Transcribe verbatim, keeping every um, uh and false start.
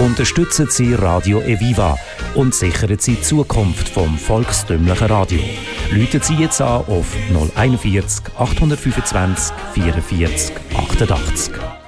Unterstützen Sie Radio Eviva und sichern Sie die Zukunft vom volkstümlichen Radio. Rufen Sie jetzt an auf null vierzig, achthundertfünfundzwanzig, vierundvierzig, achtundachtzig.